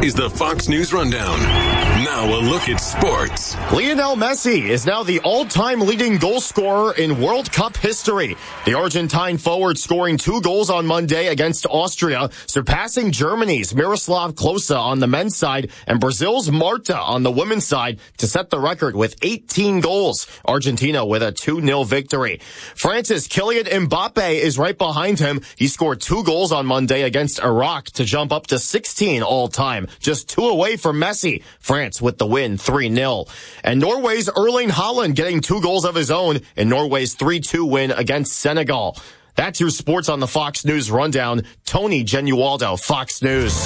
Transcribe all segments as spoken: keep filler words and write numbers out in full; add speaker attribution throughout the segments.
Speaker 1: is the Fox News Rundown. Now a look at sports.
Speaker 2: Lionel Messi is now the all-time leading goal scorer in World Cup history. The Argentine forward scoring two goals on Monday against Austria, surpassing Germany's Miroslav Klose on the men's side and Brazil's Marta on the women's side to set the record with eighteen goals. Argentina with a two nil victory. France's Kylian Mbappe is right behind him. He scored two goals on Monday against Iraq to jump up to sixteen all-time, just two away from Messi. France with the win three nil. And Norway's Erling Haaland getting two goals of his own in Norway's three two win against Senegal. That's your sports on the Fox News Rundown. Tony Genualdo, Fox News.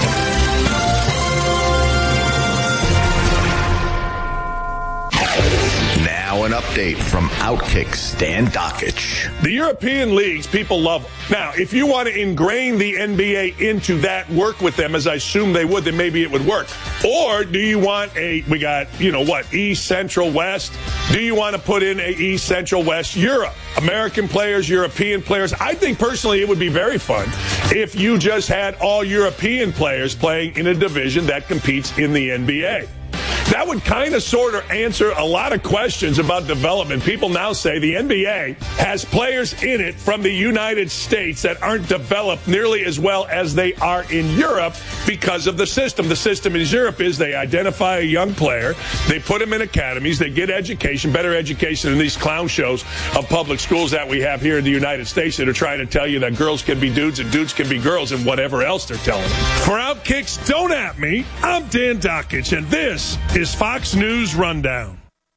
Speaker 3: Now an update from Outkick Stan Dakich.
Speaker 4: The European leagues, people love them. Now, if you want to ingrain the N B A into that, work with them, as I assume they would, then maybe it would work. Or do you want a, we got, you know what, East, Central, West? Do you want to put in a East, Central, West, Europe? American players, European players. I think personally it would be very fun if you just had all European players playing in a division that competes in the N B A. That would kind of sort of answer a lot of questions about development. People now say the N B A has players in it from the United States that aren't developed nearly as well as they are in Europe because of the system. The system in Europe is they identify a young player, they put him in academies, they get education, better education than these clown shows of public schools that we have here in the United States that are trying to tell you that girls can be dudes and dudes can be girls and whatever else they're telling you. For Outkicks, don't at me. I'm Dan Dakich, and this is Fox News Rundown.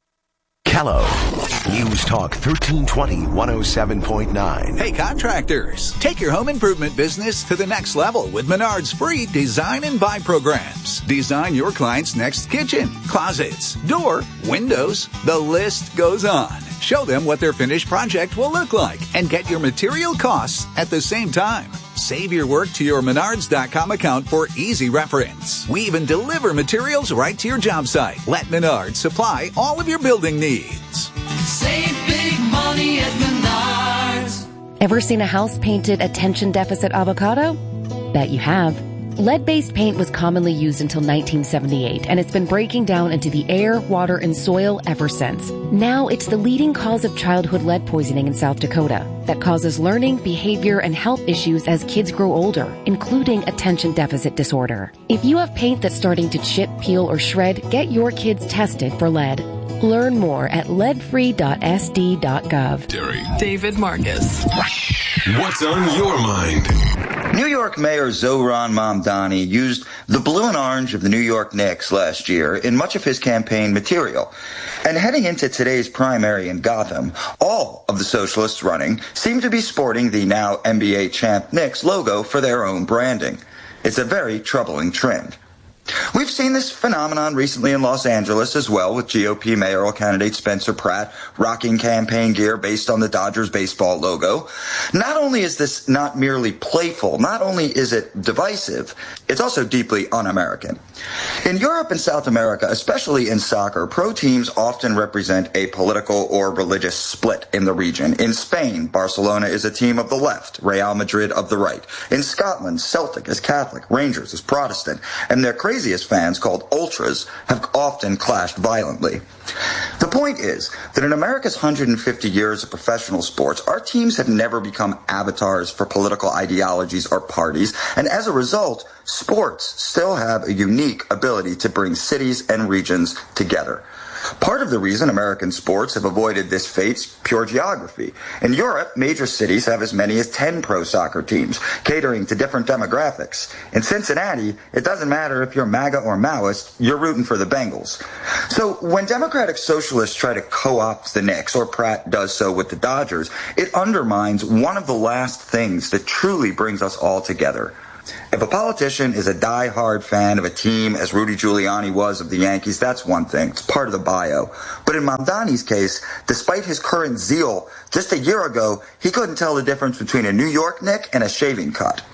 Speaker 3: Kello. News Talk thirteen twenty, one oh seven point nine.
Speaker 5: Hey, contractors. Take your home improvement business to the next level with Menard's free Design and Buy programs. Design your client's next kitchen, closets, door, windows. The list goes on. Show them what their finished project will look like and get your material costs at the same time. Save your work to your Menards dot com account for easy reference. We even deliver materials right to your job site. Let Menards supply all of your building needs.
Speaker 6: Save big money at Menards.
Speaker 7: Ever seen a house painted attention deficit avocado? Bet you have. Lead-based paint was commonly used until nineteen seventy-eight, and it's been breaking down into the air, water, and soil ever since. Now it's the leading cause of childhood lead poisoning in South Dakota that causes learning, behavior, and health issues as kids grow older, including attention deficit disorder. If you have paint that's starting to chip, peel, or shred, get your kids tested for lead. Learn more at lead free dot s d dot gov.
Speaker 1: Derry.
Speaker 6: David Marcus.
Speaker 1: What's on your mind?
Speaker 8: New York Mayor Zohran Mamdani used the blue and orange of the New York Knicks last year in much of his campaign material. And heading into today's primary in Gotham, all of the socialists running seem to be sporting the now N B A champ Knicks logo for their own branding. It's a very troubling trend. We've seen this phenomenon recently in Los Angeles as well, with G O P mayoral candidate Spencer Pratt rocking campaign gear based on the Dodgers baseball logo. Not only is this not merely playful, not only is it divisive, it's also deeply un-American. In Europe and South America, especially in soccer, pro teams often represent a political or religious split in the region. In Spain, Barcelona is a team of the left, Real Madrid of the right. In Scotland, Celtic is Catholic, Rangers is Protestant, and their craziest fans, called ultras, have often clashed violently. The point is that in America's one hundred fifty years of professional sports, our teams have never become avatars for political ideologies or parties, and as a result, sports still have a unique ability to bring cities and regions together. Part of the reason American sports have avoided this fate's pure geography. In Europe, major cities have as many as ten pro soccer teams, catering to different demographics. In Cincinnati, it doesn't matter if you're MAGA or Maoist, you're rooting for the Bengals. So when Democratic Socialists try to co-opt the Knicks, or Pratt does so with the Dodgers, it undermines one of the last things that truly brings us all together. If a politician is a die-hard fan of a team, as Rudy Giuliani was of the Yankees, that's one thing. It's part of the bio. But in Mamdani's case, despite his current zeal, just a year ago, he couldn't tell the difference between a New York Knick and a shaving cut.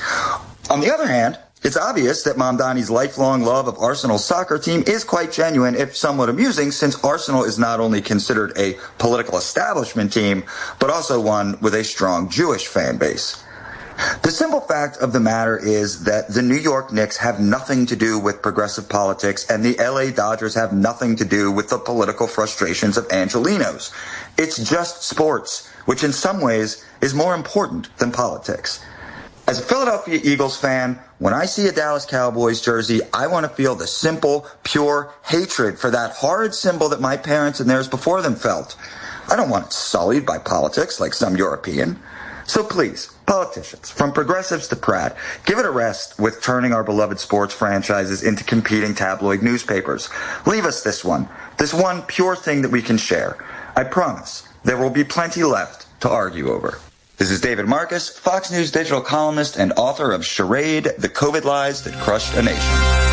Speaker 8: On the other hand, it's obvious that Mamdani's lifelong love of Arsenal's soccer team is quite genuine, if somewhat amusing, since Arsenal is not only considered a political establishment team, but also one with a strong Jewish fan base. The simple fact of the matter is that the New York Knicks have nothing to do with progressive politics, and the L A Dodgers have nothing to do with the political frustrations of Angelenos. It's just sports, which in some ways is more important than politics. As a Philadelphia Eagles fan, when I see a Dallas Cowboys jersey, I want to feel the simple, pure hatred for that horrid symbol that my parents and theirs before them felt. I don't want it sullied by politics like some European. So please, politicians, from progressives to Pratt, give it a rest with turning our beloved sports franchises into competing tabloid newspapers. Leave us this one, this one pure thing that we can share. I promise there will be plenty left to argue over. This is David Marcus, Fox News digital columnist and author of Charade, The COVID Lies That Crushed a Nation.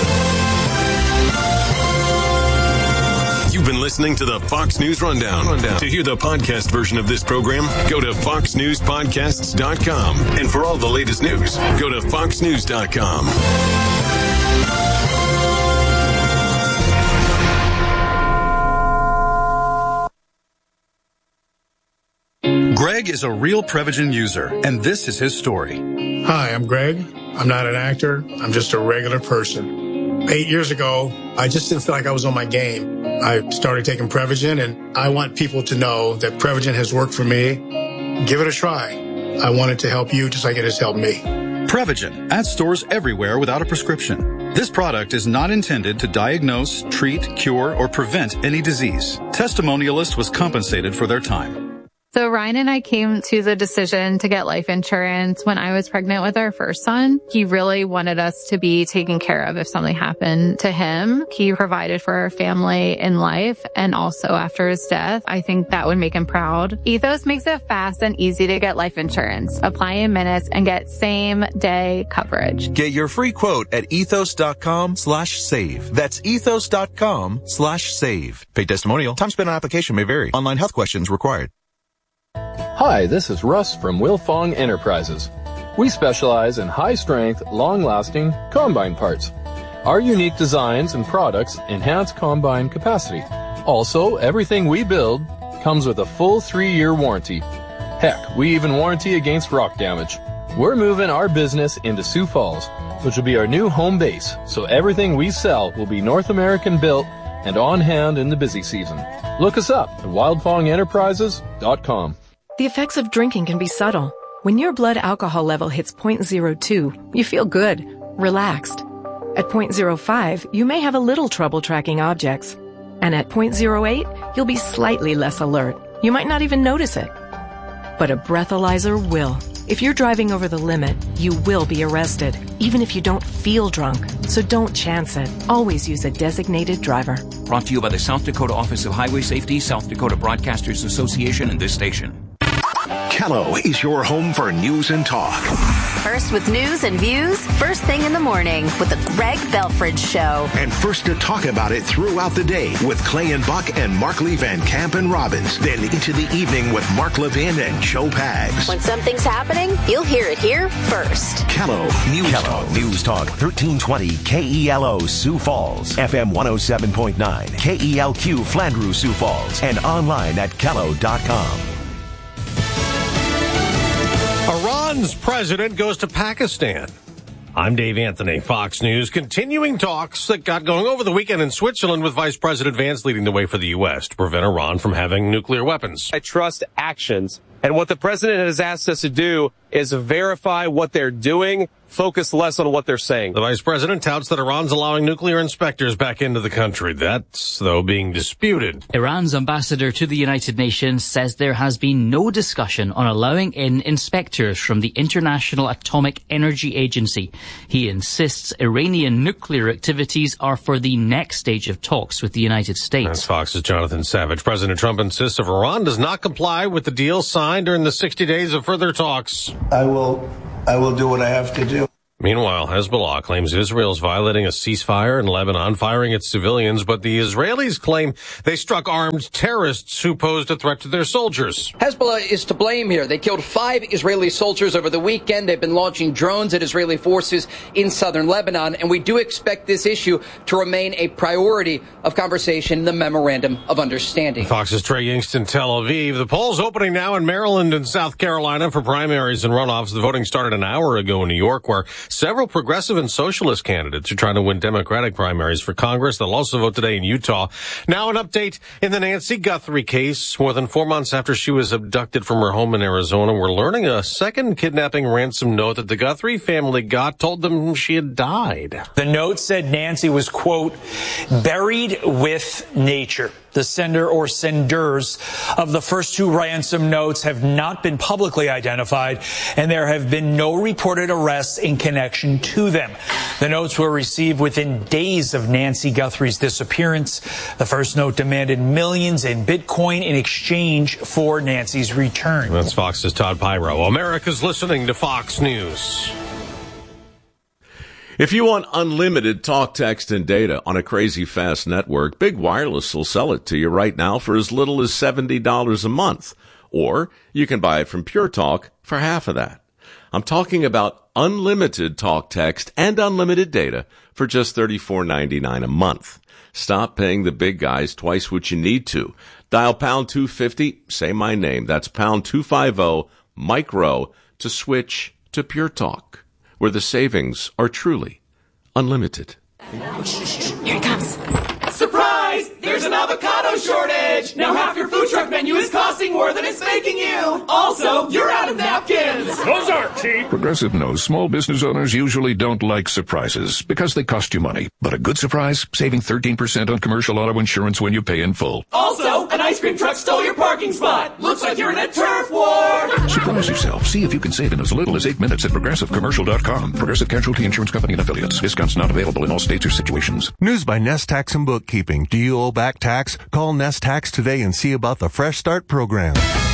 Speaker 1: You've been listening to the Fox News Rundown. Rundown. To hear the podcast version of this program, go to fox news podcasts dot com. And for all the latest news, go to fox news dot com.
Speaker 9: Greg is a real Prevagen user, and this is his story.
Speaker 10: Hi, I'm Greg. I'm not an actor. I'm just a regular person. Eight years ago, I just didn't feel like I was on my game. I started taking Prevagen, and I want people to know that Prevagen has worked for me. Give it a try. I want it to help you just like it has helped me.
Speaker 9: Prevagen, at stores everywhere without a prescription. This product is not intended to diagnose, treat, cure, or prevent any disease. Testimonialist was compensated for their time.
Speaker 11: So Ryan and I came to the decision to get life insurance when I was pregnant with our first son. He really wanted us to be taken care of if something happened to him. He provided for our family in life and also after his death. I think that would make him proud. Ethos makes it fast and easy to get life insurance. Apply in minutes and get same day coverage.
Speaker 12: Get your free quote at ethos.com slash save. That's ethos.com slash save. Paid testimonial. Time spent on application may vary. Online health questions required.
Speaker 13: Hi, this is Russ from Wilfong Enterprises. We specialize in high-strength, long-lasting combine parts. Our unique designs and products enhance combine capacity. Also, everything we build comes with a full three-year warranty. Heck, we even warranty against rock damage. We're moving our business into Sioux Falls, which will be our new home base, so everything we sell will be North American built and on hand in the busy season. Look us up at wildfong enterprises dot com.
Speaker 14: The effects of drinking can be subtle. When your blood alcohol level hits zero point zero two, you feel good, relaxed. At zero point zero five, you may have a little trouble tracking objects. And at zero point zero eight, you'll be slightly less alert. You might not even notice it. But a breathalyzer will. If you're driving over the limit, you will be arrested, even if you don't feel drunk. So don't chance it. Always use a designated driver.
Speaker 15: Brought to you by the South Dakota Office of Highway Safety, South Dakota Broadcasters Association, and this station.
Speaker 3: Kello is your home for news and talk.
Speaker 16: First with news and views, first thing in the morning with the Greg Belfridge Show.
Speaker 3: And first to talk about it throughout the day with Clay and Buck and Mark Lee Van Camp and Robbins. Then into the evening with Mark Levin and Joe Pags.
Speaker 16: When something's happening, you'll hear it here first.
Speaker 3: Kello News Kello Talk. News Talk thirteen twenty K E L O Sioux Falls, F M one oh seven point nine, K E L Q Flandreau Sioux Falls, and online at kello dot com.
Speaker 17: Iran's president goes to Pakistan. I'm Dave Anthony, Fox News. Continuing talks that got going over the weekend in Switzerland with Vice President Vance leading the way for the U S to prevent Iran from having nuclear weapons.
Speaker 18: I trust actions. And what the president has asked us to do is verify what they're doing, focus less on what they're saying.
Speaker 17: The vice president touts that Iran's allowing nuclear inspectors back into the country. That's, though, being disputed.
Speaker 19: Iran's ambassador to the United Nations says there has been no discussion on allowing in inspectors from the International Atomic Energy Agency. He insists Iranian nuclear activities are for the next stage of talks with the United States.
Speaker 17: That's Fox's Jonathan Savage. President Trump insists if Iran does not comply with the deal signed during the sixty days of further talks,
Speaker 20: I will, I will do what I have to do.
Speaker 17: Meanwhile, Hezbollah claims Israel is violating a ceasefire in Lebanon, firing at civilians, but the Israelis claim they struck armed terrorists who posed a threat to their soldiers.
Speaker 20: Hezbollah is to blame here. They killed five Israeli soldiers over the weekend. They've been launching drones at Israeli forces in southern Lebanon, and we do expect this issue to remain a priority of conversation in the Memorandum of Understanding.
Speaker 17: Fox's Trey Yingst, Tel Aviv. The polls opening now in Maryland and South Carolina for primaries and runoffs. The voting started an hour ago in New York, where several progressive and socialist candidates are trying to win Democratic primaries for Congress. They'll also vote today in Utah. Now an update in the Nancy Guthrie case. More than four months after she was abducted from her home in Arizona, we're learning a second kidnapping ransom note that the Guthrie family got told them she had died.
Speaker 21: The note said Nancy was, quote, buried with nature. The sender or senders of the first two ransom notes have not been publicly identified, and there have been no reported arrests in connection to them. The notes were received within days of Nancy Guthrie's disappearance. The first note demanded millions in Bitcoin in exchange for Nancy's return.
Speaker 17: That's Fox's Todd Pyro. America's listening to Fox News.
Speaker 22: If you want unlimited talk, text, and data on a crazy fast network, Big Wireless will sell it to you right now for as little as seventy dollars a month. Or you can buy it from Pure Talk for half of that. I'm talking about unlimited talk, text, and unlimited data for just thirty-four ninety-nine a month. Stop paying the big guys twice what you need to. Dial pound two fifty, say my name. That's pound two fifty, micro, to switch to Pure Talk, where the savings are truly unlimited.
Speaker 6: Here it comes. Surprise! There's an avocado shortage! Now half your food truck menu is costing more than it's making you! Also, you're out of napkins!
Speaker 23: Those aren't cheap! Progressive knows small business owners usually don't like surprises because they cost you money. But a good surprise, saving thirteen percent on commercial auto insurance when you pay in full.
Speaker 6: Also, an ice cream truck stole your parking spot! Looks like you're in a turf war!
Speaker 23: Surprise yourself. See if you can save in as little as eight minutes at progressive commercial dot com. Progressive Casualty Insurance Company and Affiliates. Discounts not available in all states or situations.
Speaker 24: News by Nest Tax and Bookkeeping. Do you owe back tax? Call Nest Tax today and see about the Fresh Start program.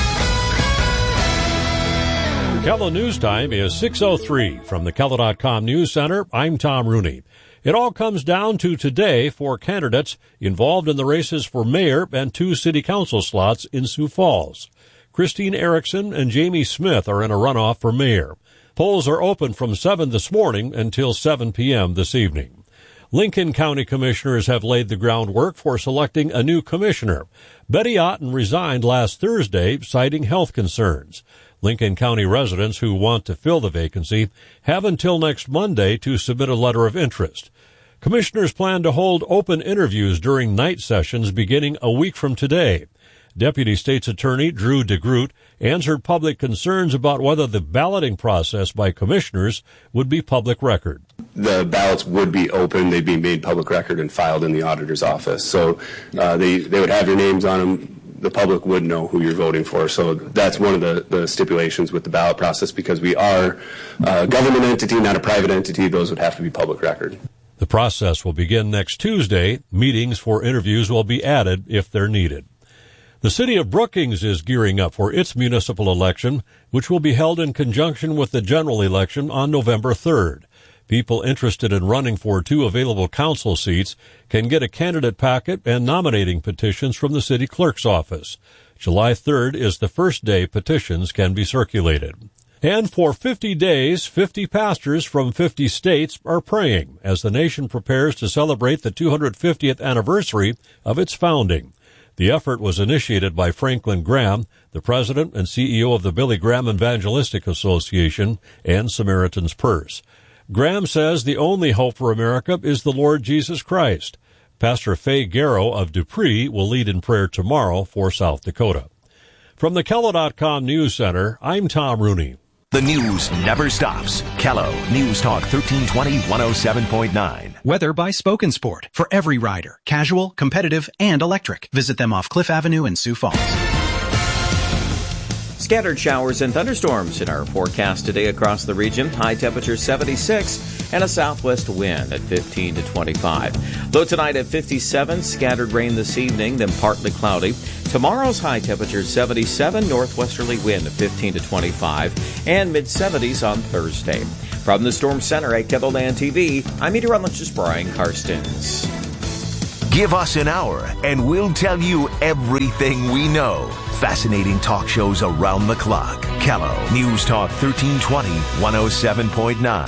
Speaker 25: Kello News Time is six oh three. From the Kello dot com News Center, I'm Tom Rooney. It all comes down to today for candidates involved in the races for mayor and two city council slots in Sioux Falls. Christine Erickson and Jamie Smith are in a runoff for mayor. Polls are open from seven this morning until seven p.m. this evening. Lincoln County commissioners have laid the groundwork for selecting a new commissioner. Betty Otten resigned last Thursday, citing health concerns. Lincoln County residents who want to fill the vacancy have until next Monday to submit a letter of interest. Commissioners plan to hold open interviews during night sessions beginning a week from today. Deputy State's Attorney Drew DeGroot answered public concerns about whether the balloting process by commissioners would be public record.
Speaker 26: The ballots would be open. They'd be made public record and filed in the auditor's office. So uh, they, they would have your names on them. The public would know who you're voting for. So that's one of the, the stipulations with the ballot process, because we are a government entity, not a private entity. Those would have to be public record.
Speaker 25: The process will begin next Tuesday. Meetings for interviews will be added if they're needed. The city of Brookings is gearing up for its municipal election, which will be held in conjunction with the general election on November third. People interested in running for two available council seats can get a candidate packet and nominating petitions from the city clerk's office. July third is the first day petitions can be circulated. And for fifty days, fifty pastors from fifty states are praying as the nation prepares to celebrate the two hundred fiftieth anniversary of its founding. The effort was initiated by Franklin Graham, the president and C E O of the Billy Graham Evangelistic Association and Samaritan's Purse. Graham says the only hope for America is the Lord Jesus Christ. Pastor Faye Garrow of Dupree will lead in prayer tomorrow for South Dakota. From the Kello dot com News Center, I'm Tom Rooney.
Speaker 3: The news never stops. Kello News Talk thirteen twenty, one oh seven point nine.
Speaker 27: Weather by Spoken Sport. For every rider. Casual, competitive, and electric. Visit them off Cliff Avenue in Sioux Falls.
Speaker 28: Scattered showers and thunderstorms in our forecast today across the region. High temperature seventy-six and a southwest wind at fifteen to twenty-five. Low tonight at fifty-seven. Scattered rain this evening, then partly cloudy. Tomorrow's high temperature seventy-seven. Northwesterly wind at fifteen to twenty-five. And mid-seventies on Thursday. From the Storm Center at KENTELLAND T V, I'm meteorologist Brian Karstens.
Speaker 3: Give us an hour and we'll tell you everything we know. Fascinating talk shows around the clock. Callow News Talk thirteen twenty, one oh seven point nine.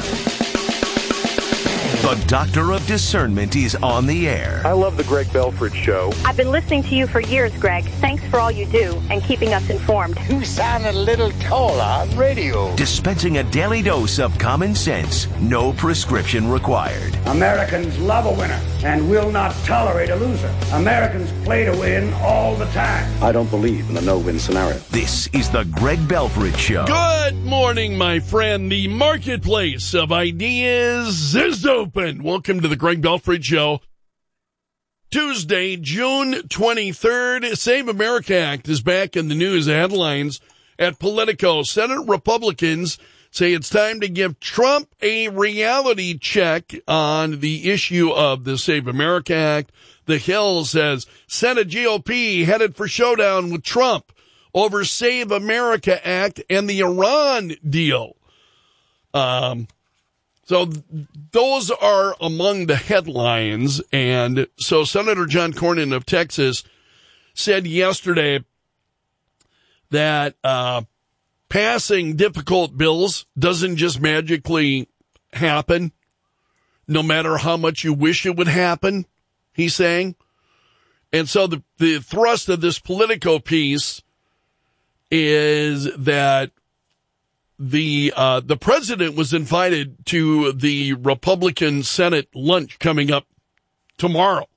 Speaker 3: The Doctor of Discernment is on the air.
Speaker 1: I love the Greg Belford Show.
Speaker 2: I've been listening to you for years, Greg. Thanks for all you do and keeping us informed.
Speaker 4: You sound a little taller on radio.
Speaker 3: Dispensing a daily dose of common sense, no prescription required.
Speaker 5: Americans love a winner and will not tolerate a loser. Americans play to win all the time.
Speaker 26: I don't believe in a no-win scenario.
Speaker 3: This is the Greg Belford Show.
Speaker 7: Good morning, my friend. The marketplace of ideas is open. Welcome to the Greg Belford Show. Tuesday, June twenty-third, Save America Act is back in the news headlines at Politico. Senate Republicans say it's time to give Trump a reality check on the issue of the Save America Act. The Hill says Senate G O P headed for showdown with Trump over Save America Act and the Iran deal. Um, so those are among the headlines. And so Senator John Cornyn of Texas said yesterday that uh, passing difficult bills doesn't just magically happen, no matter how much you wish it would happen, he's saying. And so the, the thrust of this Politico piece is that the uh, the president was invited to the Republican Senate lunch coming up tomorrow.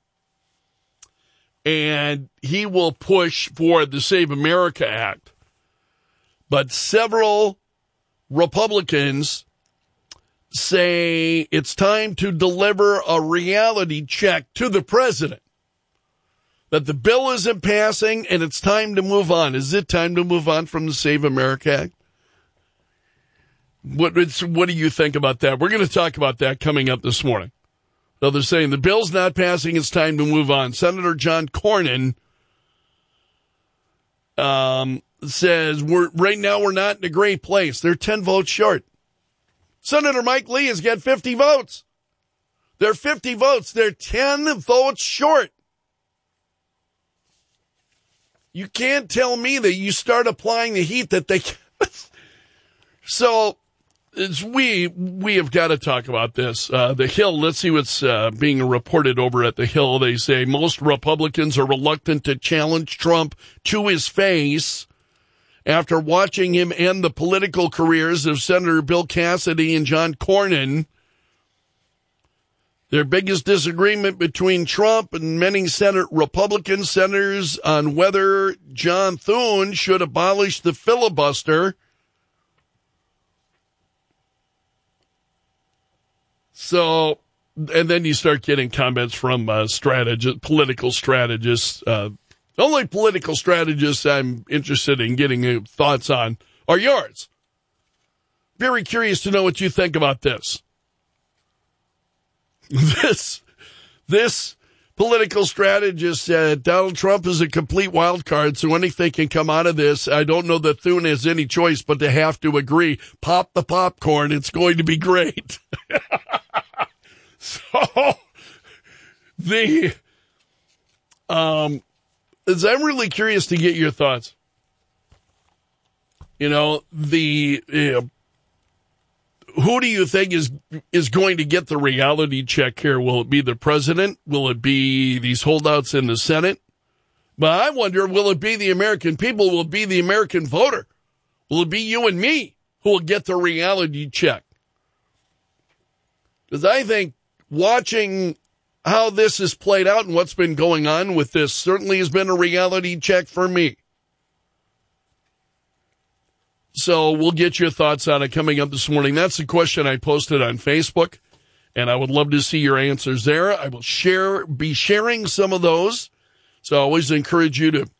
Speaker 7: And he will push for the Save America Act. But several Republicans say it's time to deliver a reality check to the president. That the bill isn't passing and it's time to move on. Is it time to move on from the Save America Act? What, what do you think about that? We're going to talk about that coming up this morning. So they're saying the bill's not passing, it's time to move on. Senator John Cornyn um, says we're right now we're not in a great place. They're ten votes short. Senator Mike Lee has got fifty votes. They're fifty votes. They're ten votes short. You can't tell me that you start applying the heat that they... So... It's, we we have got to talk about this. Uh, the Hill, let's see what's uh, being reported over at the Hill. They say most Republicans are reluctant to challenge Trump to his face after watching him end the political careers of Senator Bill Cassidy and John Cornyn. Their biggest disagreement between Trump and many Senate Republican senators on whether John Thune should abolish the filibuster. So, and then you start getting comments from uh, strategists, political strategists. Uh, the only political strategists I'm interested in getting uh, thoughts on are yours. Very curious to know what you think about this. This, this political strategist said Donald Trump is a complete wild card, so anything can come out of this. I don't know that Thune has any choice but to have to agree. Pop the popcorn. It's going to be great. So, the, um, is I'm really curious to get your thoughts. You know, the, uh, who do you think is, is going to get the reality check here? Will it be the president? Will it be these holdouts in the Senate? But I wonder, will it be the American people? Will it be the American voter? Will it be you and me who will get the reality check? Because I think watching how this has played out and what's been going on with this certainly has been a reality check for me. So we'll get your thoughts on it coming up this morning. That's the question I posted on Facebook, and I would love to see your answers there. I will share, be sharing some of those. So I always encourage you to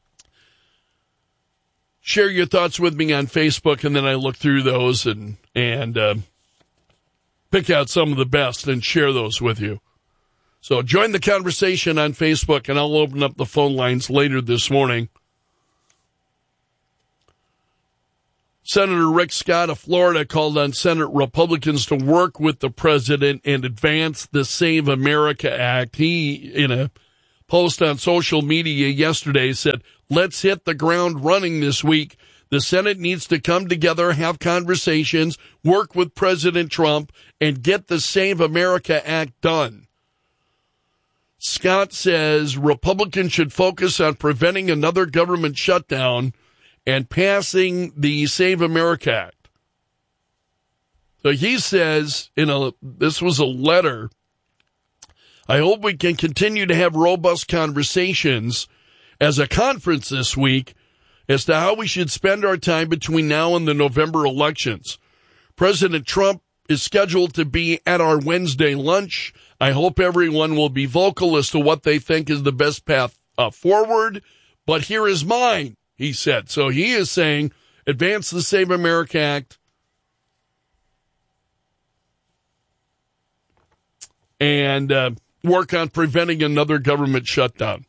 Speaker 7: share your thoughts with me on Facebook, and then I look through those and, and, uh, pick out some of the best and share those with you. So join the conversation on Facebook, and I'll open up the phone lines later this morning. Senator Rick Scott of Florida called on Senate Republicans to work with the president and advance the Save America Act. He, in a post on social media yesterday, said, let's hit the ground running this week. The Senate needs to come together, have conversations, work with President Trump, and get the Save America Act done. Scott says Republicans should focus on preventing another government shutdown and passing the Save America Act. So he says, in a, this was a letter, I hope we can continue to have robust conversations as a conference this week as to how we should spend our time between now and the November elections. President Trump is scheduled to be at our Wednesday lunch. I hope everyone will be vocal as to what they think is the best path uh, forward, but here is mine, he said. So he is saying, advance the Save America Act and uh, work on preventing another government shutdown.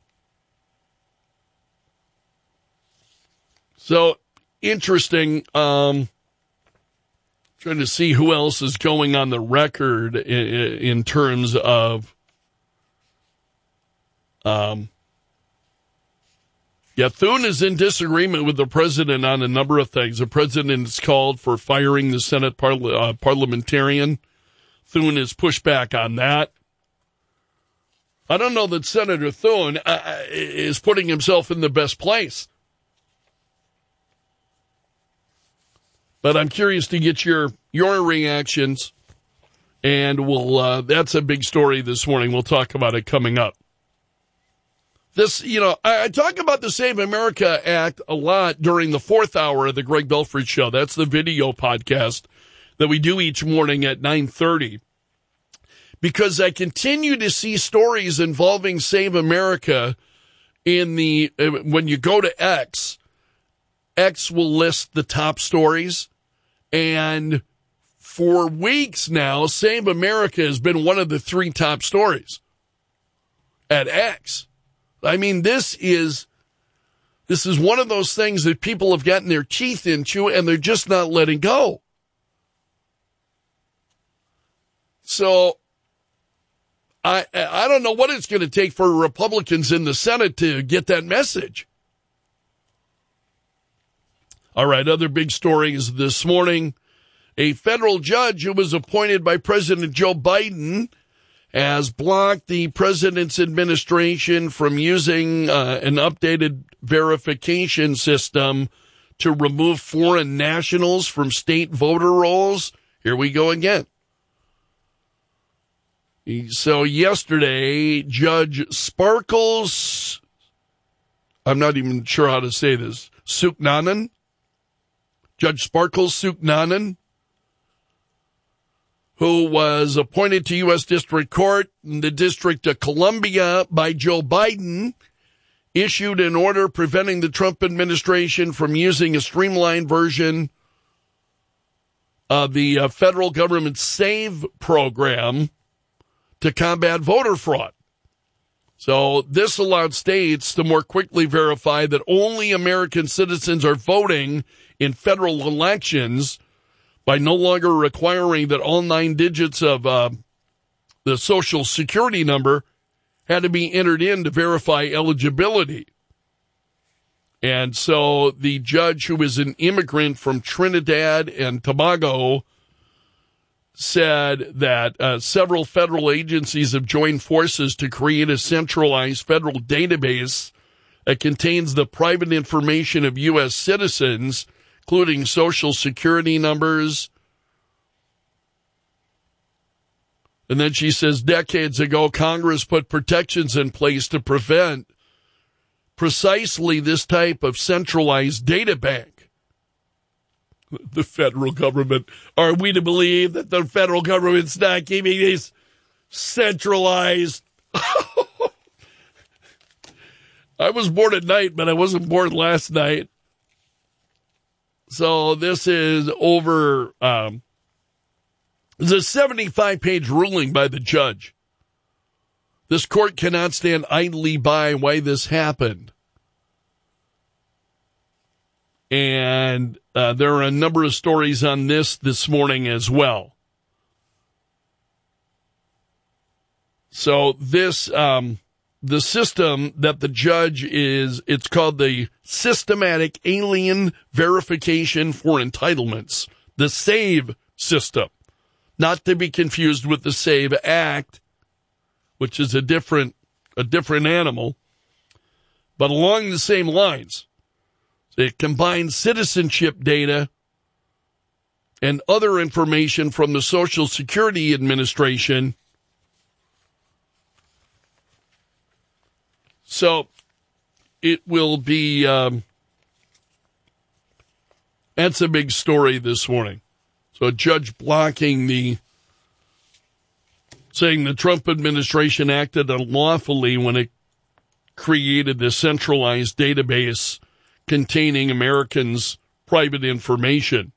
Speaker 7: So, interesting, um, trying to see who else is going on the record in, in terms of, um, yeah, Thune is in disagreement with the president on a number of things. The president has called for firing the Senate parla- uh, parliamentarian. Thune has pushed back on that. I don't know that Senator Thune uh, is putting himself in the best place. But I'm curious to get your your reactions, and we'll uh, that's a big story this morning. We'll talk about it coming up. This, you know, I, I talk about the Save America Act a lot during the fourth hour of the Greg Belford Show. That's the video podcast that we do each morning at nine thirty. Because I continue to see stories involving Save America in the, when you go to X, X will list the top stories. And for weeks now, Save America has been one of the three top stories at X. I mean, this is, this is one of those things that people have gotten their teeth into and they're just not letting go. So, I I don't know what it's going to take for Republicans in the Senate to get that message. All right, other big stories this morning. A federal judge who was appointed by President Joe Biden has blocked the president's administration from using uh, an updated verification system to remove foreign nationals from state voter rolls. Here we go again. So yesterday, Judge Sparkles, I'm not even sure how to say this, Sooknanen, Judge Sparkles Sooknanen, who was appointed to U S District Court in the District of Columbia by Joe Biden, issued an order preventing the Trump administration from using a streamlined version of the uh, federal government SAVE program to combat voter fraud. So this allowed states to more quickly verify that only American citizens are voting in federal elections by no longer requiring that all nine digits of uh, the Social Security number had to be entered in to verify eligibility. And so the judge, who is an immigrant from Trinidad and Tobago, said that uh, several federal agencies have joined forces to create a centralized federal database that contains the private information of U S citizens, including Social Security numbers. And then she says decades ago, Congress put protections in place to prevent precisely this type of centralized data bank. The federal government. Are we to believe that the federal government's not keeping these centralized? I was born at night, but I wasn't born last night. So this is over, um, it's a seventy-five page ruling by the judge. This court cannot stand idly by why this happened. And uh, there are a number of stories on this this morning as well. So this, um, the system that the judge is, it's called the Systematic Alien Verification for Entitlements, the SAVE system, not to be confused with the SAVE Act, which is a different, a different animal, but along the same lines. It combines citizenship data and other information from the Social Security Administration. So it will be, um, that's a big story this morning. So a judge blocking the, saying the Trump administration acted unlawfully when it created this centralized database containing Americans' private information,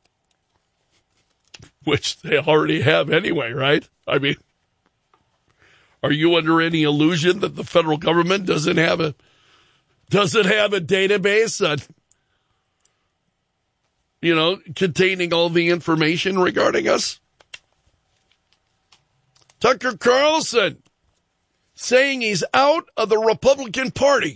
Speaker 7: which they already have anyway, right? I mean, are you under any illusion that the federal government doesn't have a doesn't have a database on, you know, containing all the information regarding us? Tucker Carlson saying he's out of the Republican Party.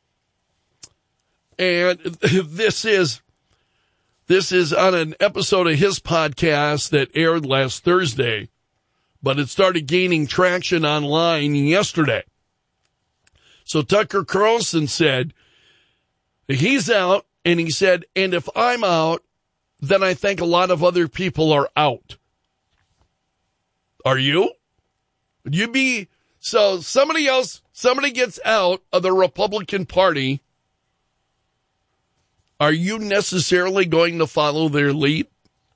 Speaker 7: And this is this is on an episode of his podcast that aired last Thursday, but it started gaining traction online yesterday. So Tucker Carlson said he's out, and he said, and if I'm out, then I think a lot of other people are out. Are you? Would you be? So somebody else, somebody gets out of the Republican Party. Are you necessarily going to follow their lead?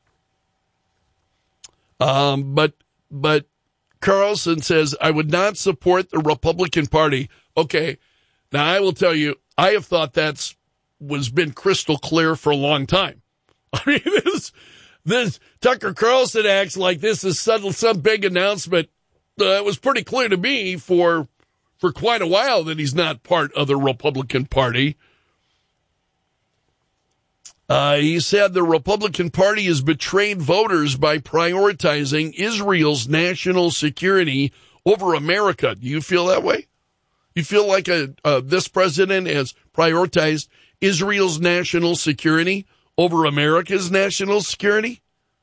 Speaker 7: Um, but but Carlson says, I would not support the Republican Party. Okay, now I will tell you, I have thought that's was been crystal clear for a long time. I mean, this, this Tucker Carlson acts like this is some, some big announcement. Uh, it was pretty clear to me for for quite a while that he's not part of the Republican Party. Uh, he said the Republican Party has betrayed voters by prioritizing Israel's national security over America. Do you feel that way? You feel like a, uh, this president has prioritized Israel's national security over America's national security?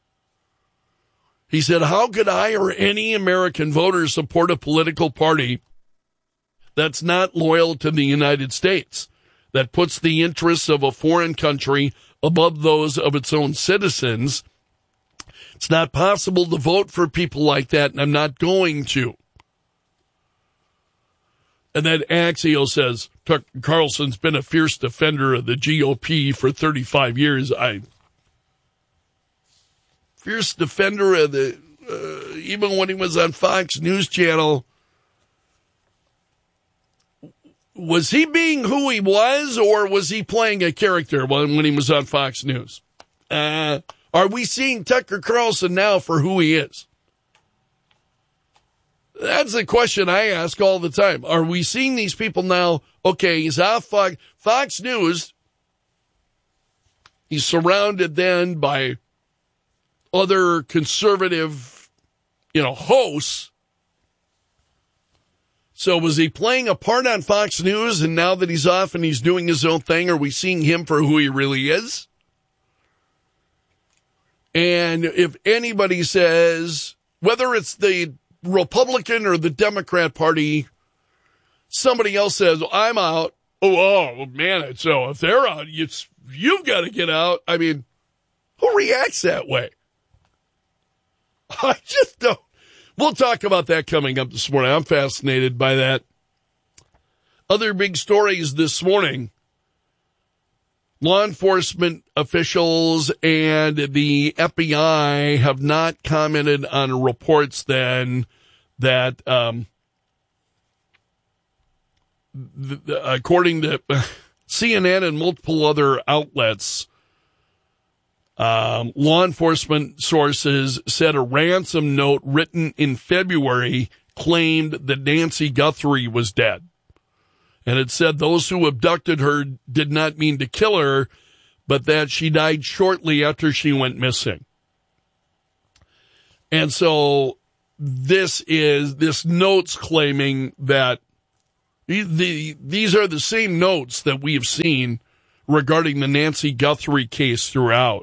Speaker 7: He said, how could I or any American voter support a political party that's not loyal to the United States, that puts the interests of a foreign country above those of its own citizens? It's not possible to vote for people like that, and I'm not going to. And then Axios says, Tucker Carlson's been a fierce defender of the G O P for thirty-five years. I fierce defender of the, uh, even when he was on Fox News Channel. Was he being who he was, or was he playing a character when, when he was on Fox News? Uh, are we seeing Tucker Carlson now for who he is? That's the question I ask all the time. Are we seeing these people now? Okay, he's off Fox, Fox News. He's surrounded then by other conservative, you know, hosts. So was he playing a part on Fox News, and now that he's off and he's doing his own thing, are we seeing him for who he really is? And if anybody says, whether it's the Republican or the Democrat Party, somebody else says, I'm out. Oh, oh man, so if they're out, it's, you've got to get out. I mean, who reacts that way? I just don't. We'll talk about that coming up this morning. I'm fascinated by that. Other big stories this morning. Law enforcement officials and the F B I have not commented on reports then that, um, th- th- according to C N N and multiple other outlets, Um, law enforcement sources said a ransom note written in February claimed that Nancy Guthrie was dead. And it said those who abducted her did not mean to kill her, but that she died shortly after she went missing. And so this is, this note's claiming that the, the, these are the same notes that we have seen regarding the Nancy Guthrie case throughout.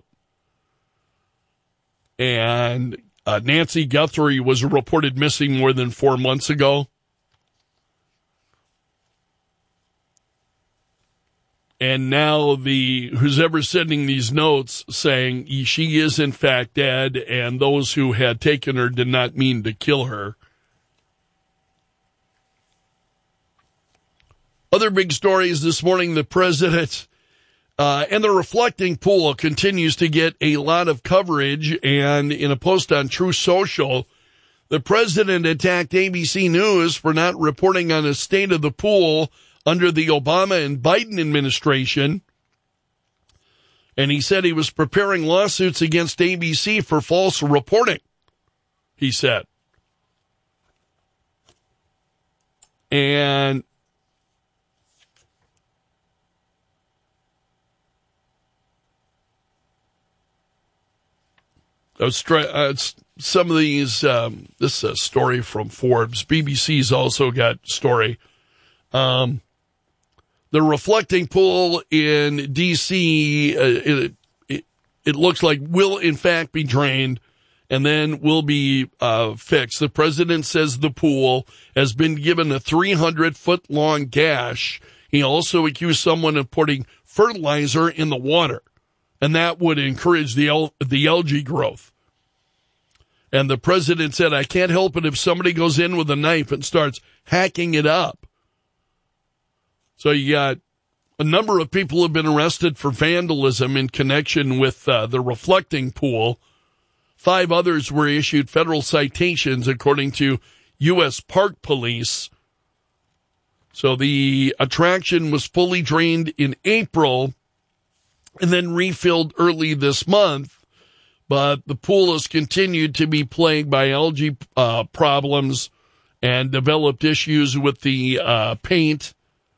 Speaker 7: And uh, Nancy Guthrie was reported missing more than four months ago. And now the who's ever sending these notes saying she is in fact dead, and those who had taken her did not mean to kill her. Other big stories this morning: the president uh, and the reflecting pool continues to get a lot of coverage. And in a post on Truth Social, the president attacked A B C News for not reporting on the state of the pool under the Obama and Biden administration. And he said he was preparing lawsuits against A B C for false reporting, he said. And I was try, uh, some of these, um, this is a story from Forbes. B B C's also got story. Um, The reflecting pool in D C, uh, it, it, it looks like will in fact be drained and then will be uh, fixed. The president says the pool has been given a three hundred foot long gash. He also accused someone of putting fertilizer in the water, and that would encourage the al- the algae growth. And the president said, I can't help it if somebody goes in with a knife and starts hacking it up. So you got a number of people have been arrested for vandalism in connection with uh, the reflecting pool. Five others were issued federal citations, according to U S Park Police. So the attraction was fully drained in April and then refilled early this month. But the pool has continued to be plagued by algae uh, problems and developed issues with the uh, paint.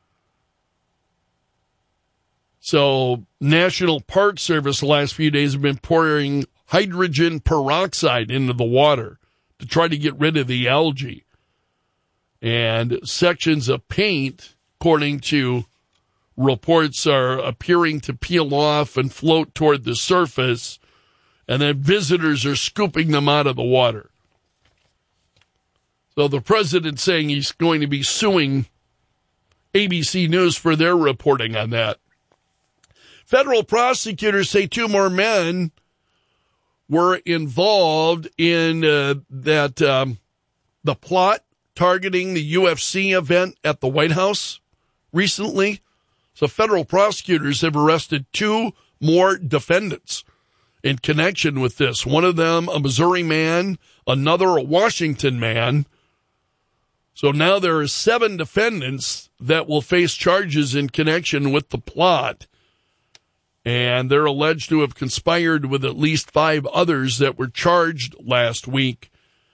Speaker 7: So National Park Service the last few days have been pouring hydrogen peroxide into the water to try to get rid of the algae. And sections of paint, according to reports, are appearing to peel off and float toward the surface, and then visitors are scooping them out of the water. So the president's saying he's going to be suing A B C News for their reporting on that. Federal prosecutors say two more men were involved in uh, that um, the plot targeting the U F C event at the White House recently. So federal prosecutors have arrested two more defendants in connection with this. One of them, a Missouri man, another, a Washington man. So now there are seven defendants that will face charges in connection with the plot. And they're alleged to have conspired with at least five others that were charged last week.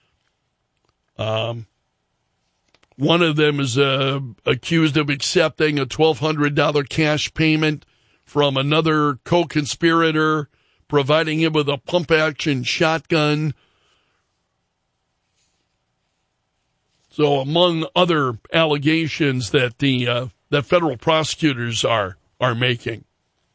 Speaker 7: Um, one of them is uh, accused of accepting a twelve hundred dollars cash payment from another co-conspirator, providing him with a pump-action shotgun. So among other allegations that the uh, that federal prosecutors are are making.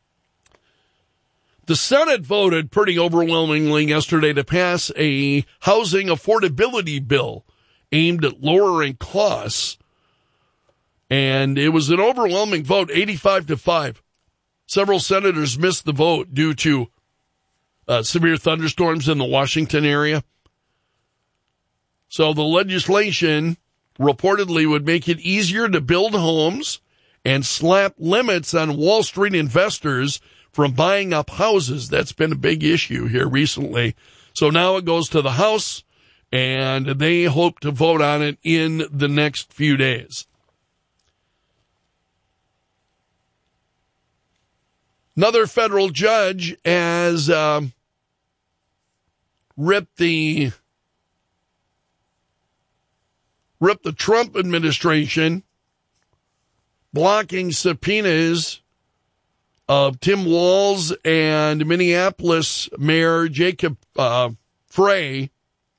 Speaker 7: The Senate voted pretty overwhelmingly yesterday to pass a housing affordability bill aimed at lowering costs. And it was an overwhelming vote, eighty-five to five. Several senators missed the vote due to uh, severe thunderstorms in the Washington area. So the legislation reportedly would make it easier to build homes and slap limits on Wall Street investors from buying up houses. That's been a big issue here recently. So now it goes to the House, and they hope to vote on it in the next few days. Another federal judge has um, ripped the ripped the Trump administration, blocking subpoenas of Tim Walz and Minneapolis Mayor Jacob uh, Frey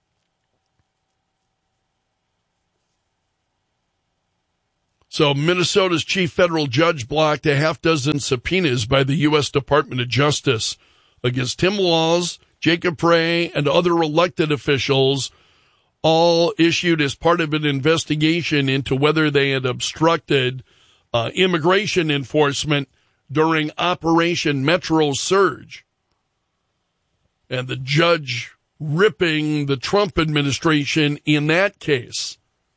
Speaker 7: So Minnesota's chief federal judge blocked a half dozen subpoenas by the U S Department of Justice against Tim Walz, Jacob Frey, and other elected officials, all issued as part of an investigation into whether they had obstructed uh, immigration enforcement during Operation Metro Surge. And the judge ripping the Trump administration in that case.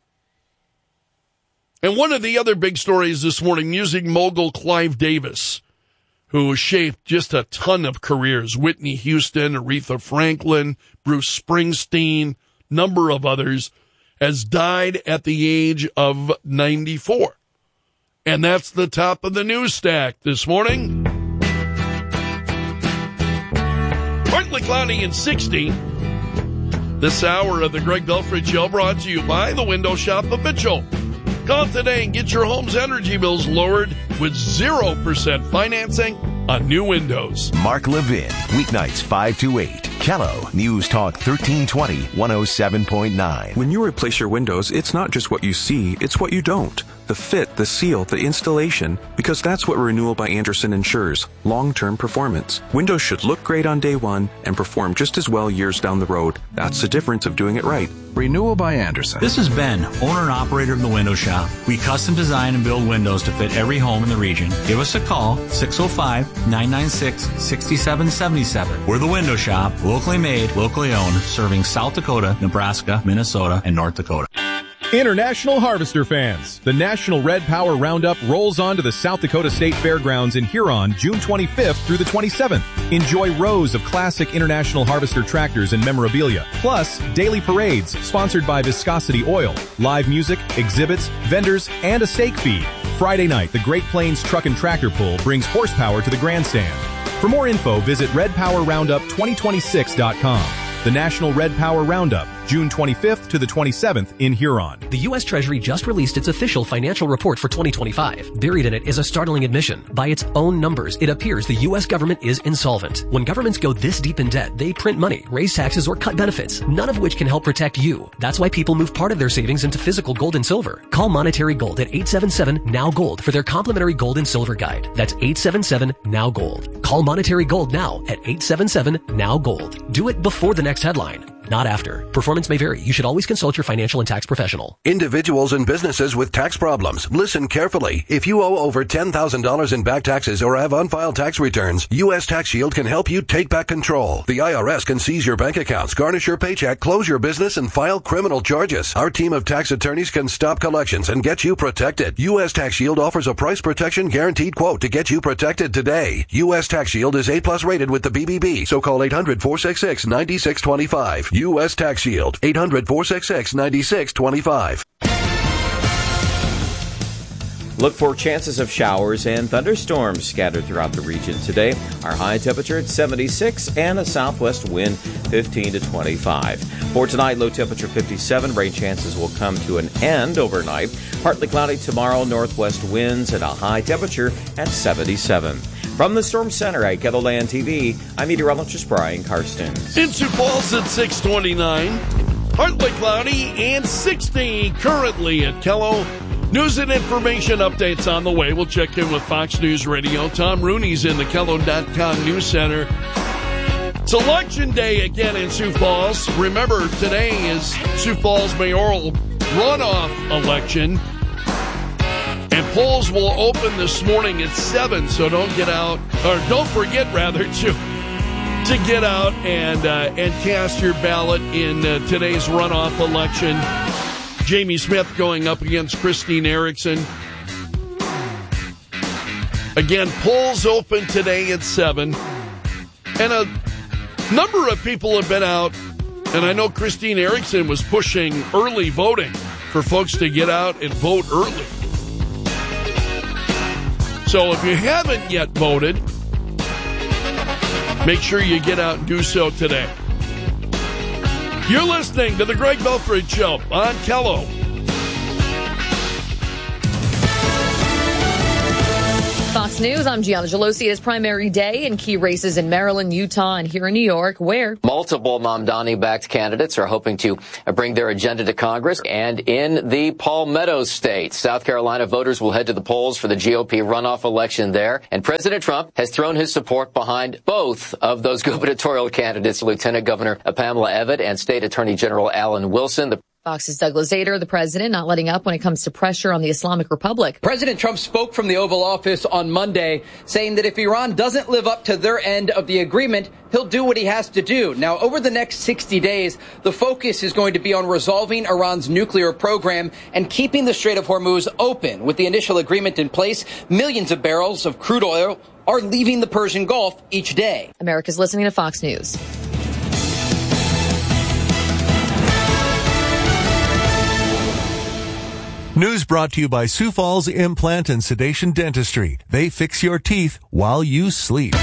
Speaker 7: And one of the other big stories this morning, music mogul Clive Davis, who shaped just a ton of careers, Whitney Houston, Aretha Franklin, Bruce Springsteen, number of others, has died at the age of ninety-four. And that's the top of the news stack this morning. Partly cloudy and sixty. This hour of the Greg Belfridge Show brought to you by the Window Shop of Mitchell. Call today and get your home's energy bills lowered with zero percent financing on new windows.
Speaker 3: Mark Levin, weeknights five to eight. Kello, News Talk thirteen twenty, one oh seven point nine.
Speaker 8: When you replace your windows, it's not just what you see, it's what you don't. The fit, the seal, the installation, because that's what Renewal by Andersen ensures, long-term performance. Windows should look great on day one and perform just as well years down the road. That's the difference of doing it right.
Speaker 9: Renewal by Andersen.
Speaker 10: This is Ben, owner and operator of The Window Shop. We custom design and build windows to fit every home in the region. Give us a call, six oh five, nine nine six, six seven seven seven. We're The Window Shop, locally made, locally owned, serving South Dakota, Nebraska, Minnesota, and North Dakota.
Speaker 11: International Harvester fans, the National Red Power Roundup rolls on to the South Dakota State Fairgrounds in Huron June twenty-fifth through the twenty-seventh. Enjoy rows of classic International Harvester tractors and memorabilia, plus daily parades sponsored by Viscosity Oil, live music, exhibits, vendors, and a steak feed. Friday night, the Great Plains Truck and Tractor Pull brings horsepower to the grandstand. For more info, visit red power roundup twenty twenty-six dot com. The National Red Power Roundup, June twenty-fifth to the twenty-seventh in Huron.
Speaker 12: The U S Treasury just released its official financial report for twenty twenty-five. Buried in it is a startling admission. By its own numbers, it appears the U S government is insolvent. When governments go this deep in debt, they print money, raise taxes, or cut benefits, none of which can help protect you. That's why people move part of their savings into physical gold and silver. Call Monetary Gold at eight seven seven, N O W, GOLD for their complimentary gold and silver guide. That's eight seven seven, N O W, GOLD. Call Monetary Gold now at eight seven seven, N O W, GOLD. Do it before the next headline, not after. Performance may vary. You should always consult your financial and tax professional.
Speaker 13: Individuals and businesses with tax problems, listen carefully. If you owe over ten thousand dollars in back taxes or have unfiled tax returns, U S Tax Shield can help you take back control. The I R S can seize your bank accounts, garnish your paycheck, close your business, and file criminal charges. Our team of tax attorneys can stop collections and get you protected. U S Tax Shield offers a price protection guaranteed quote to get you protected today. U S Tax Shield is A plus rated with the B B B, so call eight hundred, four six six, nine six two five. U S Tax Shield, eight hundred, four six six, nine six two five.
Speaker 28: Look for chances of showers and thunderstorms scattered throughout the region today. Our high temperature at seventy-six and a southwest wind fifteen to twenty-five. For tonight, low temperature fifty-seven. Rain chances will come to an end overnight. Partly cloudy tomorrow, northwest winds and a high temperature at seventy-seven. From the Storm Center at KELOLAND T V, I'm meteorologist Brian Karstens.
Speaker 7: In Sioux Falls at six twenty-nine. Partly cloudy and sixty currently at Kello. News and information updates on the way. We'll check in with Fox News Radio. Tom Rooney's in the Kello dot com News Center. It's Election Day again in Sioux Falls. Remember, today is Sioux Falls mayoral runoff election. And polls will open this morning at seven, so don't get out, or don't forget, rather, to to get out and uh, and cast your ballot in uh, today's runoff election. Jamie Smith going up against Christine Erickson. Again, polls open today at seven. And a number of people have been out, and I know Christine Erickson was pushing early voting for folks to get out and vote early. So if you haven't yet voted, make sure you get out and do so today. You're listening to the Greg Belfridge Show on Kello.
Speaker 9: Fox News, I'm Gianna Gelosi. It is primary day in key races in Maryland, Utah, and here in New York, where
Speaker 14: multiple Mamdani-backed candidates are hoping to bring their agenda to Congress. And in the Palmetto State, South Carolina voters will head to the polls for the G O P runoff election there. And President Trump has thrown his support behind both of those gubernatorial candidates, Lieutenant Governor Pamela Evette and State Attorney General Alan Wilson. The
Speaker 9: Fox's Douglas Zader, the president, not letting up when it comes to pressure on the Islamic Republic.
Speaker 15: President Trump spoke from the Oval Office on Monday, saying that if Iran doesn't live up to their end of the agreement, he'll do what he has to do. Now, over the next sixty days, the focus is going to be on resolving Iran's nuclear program and keeping the Strait of Hormuz open. With the initial agreement in place, millions of barrels of crude oil are leaving the Persian Gulf each day.
Speaker 9: America's listening to Fox News.
Speaker 24: News brought to you by Sioux Falls Implant and Sedation Dentistry. They fix your teeth while you sleep.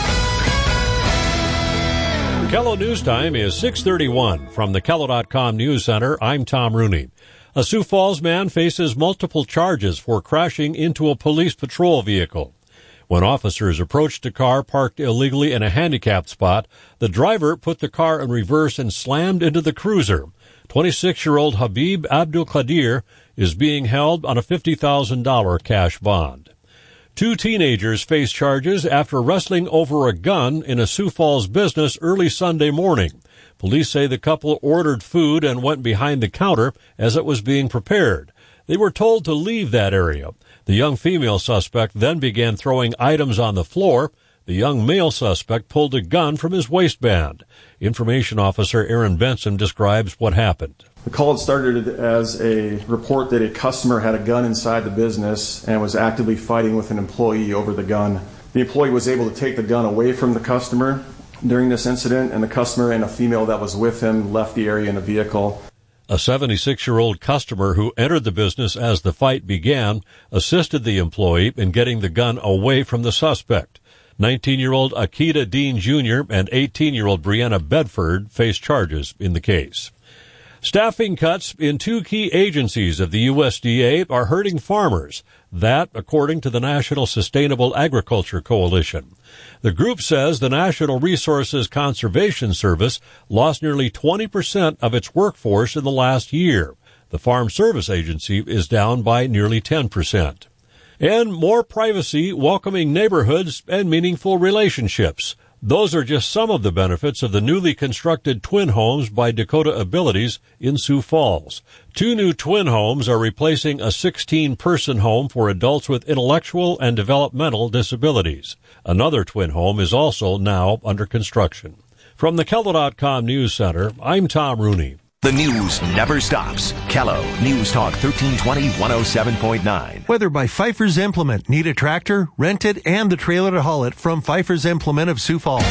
Speaker 25: Kello News Time is six thirty-one. From the Kello dot com News Center, I'm Tom Rooney. A Sioux Falls man faces multiple charges for crashing into a police patrol vehicle. When officers approached a car parked illegally in a handicapped spot, the driver put the car in reverse and slammed into the cruiser. twenty-six-year-old Habib Abdul Qadir is being held on a fifty thousand dollars cash bond. Two teenagers face charges after wrestling over a gun in a Sioux Falls business early Sunday morning. Police say the couple ordered food and went behind the counter as it was being prepared. They were told to leave that area. The young female suspect then began throwing items on the floor. The young male suspect pulled a gun from his waistband. Information Officer Aaron Benson describes what happened.
Speaker 16: The call had started as a report that a customer had a gun inside the business and was actively fighting with an employee over the gun. The employee was able to take the gun away from the customer during this incident, and the customer and a female that was with him left the area in a vehicle.
Speaker 25: A seventy-six-year-old customer who entered the business as the fight began assisted the employee in getting the gun away from the suspect. nineteen-year-old Akita Dean Junior and eighteen-year-old Brianna Bedford face charges in the case. Staffing cuts in two key agencies of the U S D A are hurting farmers. That, according to the National Sustainable Agriculture Coalition. The group says the National Resources Conservation Service lost nearly twenty percent of its workforce in the last year. The Farm Service Agency is down by nearly ten percent. And more privacy, welcoming neighborhoods, and meaningful relationships. Those are just some of the benefits of the newly constructed twin homes by Dakota Abilities in Sioux Falls. Two new twin homes are replacing a sixteen-person home for adults with intellectual and developmental disabilities. Another twin home is also now under construction. From the Kello dot com News Center, I'm Tom Rooney.
Speaker 3: The news never stops. Kello News Talk thirteen twenty, one oh seven point nine.
Speaker 24: Whether by Pfeiffer's Implement, need a tractor, rent it, and the trailer to haul it from Pfeiffer's Implement of Sioux Falls.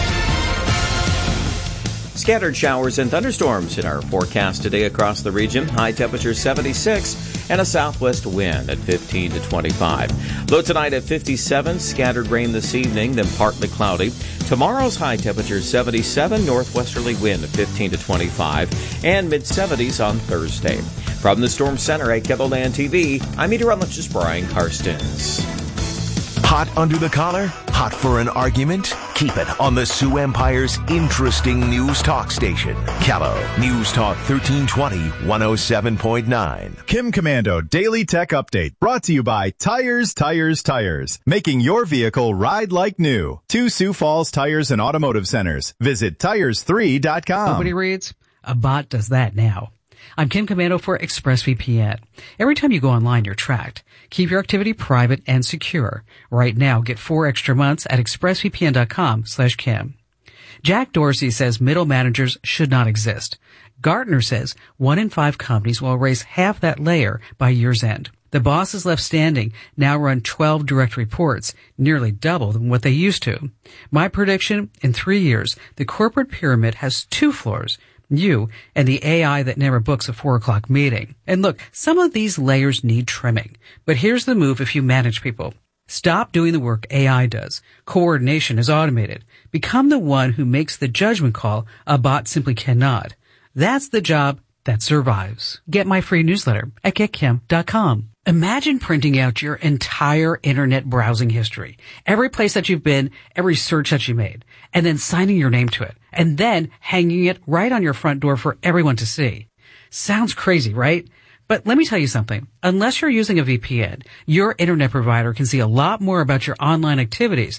Speaker 28: Scattered showers and thunderstorms in our forecast today across the region. High temperature seventy-six and a southwest wind at fifteen to twenty-five. Low tonight at fifty-seven. Scattered rain this evening, then partly cloudy. Tomorrow's high temperature seventy-seven. Northwesterly wind at fifteen to twenty-five. And mid-seventies on Thursday. From the Storm Center at KEVOLAND T V, I'm meteorologist Brian Karstens.
Speaker 3: Hot under the collar? Hot for an argument? Keep it on the Sioux Empire's interesting news talk station. Kello News Talk thirteen twenty, one oh seven point nine.
Speaker 18: Kim Commando Daily Tech Update brought to you by Tires, Tires, Tires. Making your vehicle ride like new. Two Sioux Falls Tires and Automotive Centers. Visit tires three dot com.
Speaker 19: Nobody reads? A bot does that now. I'm Kim Commando for ExpressVPN. Every time you go online, you're tracked. Keep your activity private and secure. Right now, get four extra months at expressvpn.com slash Kim. Jack Dorsey says middle managers should not exist. Gartner says one in five companies will erase half that layer by year's end. The bosses left standing now run twelve direct reports, nearly double than what they used to. My prediction, in three years, the corporate pyramid has two floors. You and the A I that never books a four o'clock meeting. And look, some of these layers need trimming. But here's the move if you manage people. Stop doing the work A I does. Coordination is automated. Become the one who makes the judgment call a bot simply cannot. That's the job that survives. Get my free newsletter at get kim dot com. Imagine printing out your entire internet browsing history, every place that you've been, every search that you made, and then signing your name to it, and then hanging it right on your front door for everyone to see. Sounds crazy, right? But let me tell you something. Unless you're using a V P N, your internet provider can see a lot more about your online activities